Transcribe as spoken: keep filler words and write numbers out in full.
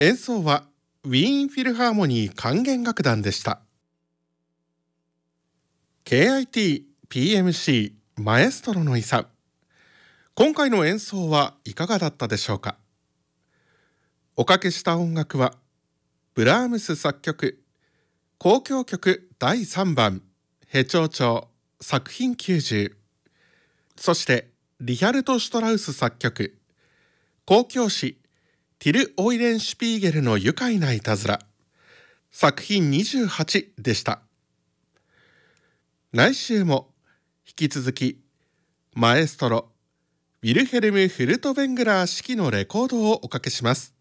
演奏はウィーンフィルハーモニー管弦楽団でした。 ケーアイティーピーエムシー マエストロの遺産、今回の演奏はいかがだったでしょうか。おかけした音楽はブラームス作曲交響曲だいさんばんヘ長調作品きゅうじゅう、そしてリヒャルト・シュトラウス作曲交響詩ティル・オイレンシュピーゲルの愉快ないたずら作品にじゅうはちでした。来週も引き続きマエストロウィルヘルム・フルトヴェングラー指揮のレコードをおかけします。